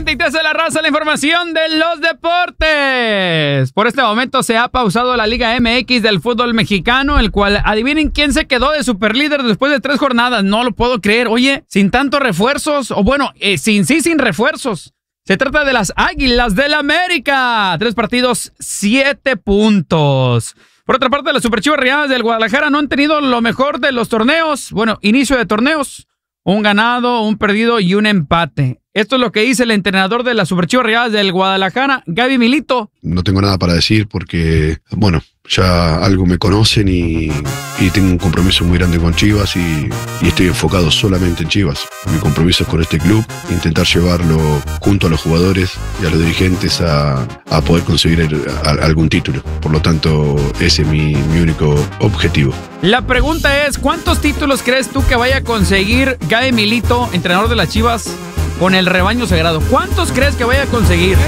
93 de la raza, la información de los deportes. Por este momento se ha pausado la Liga MX del fútbol mexicano, el cual, adivinen quién se quedó de superlíder después de 3 jornadas. No lo puedo creer. Oye, sin tantos refuerzos, o bueno, sin refuerzos. Se trata de las Águilas del América. 3 partidos, 7 puntos. Por otra parte, las Superchivas Rayadas del Guadalajara no han tenido lo mejor de los torneos. Bueno, inicio de torneos. Un ganado, un perdido y un empate. Esto es lo que dice el entrenador de las Superchivas Rayadas del Guadalajara, Gaby Milito. No tengo nada para decir porque, bueno, ya algo me conocen y tengo un compromiso muy grande con Chivas y estoy enfocado solamente en Chivas. Mi compromiso es con este club, intentar llevarlo junto a los jugadores y a los dirigentes a poder conseguir algún título. Por lo tanto, ese es mi único objetivo. La pregunta es, ¿cuántos títulos crees tú que vaya a conseguir Gaby Milito, entrenador de las Chivas, con el rebaño sagrado? ¿Cuántos crees que vaya a conseguir?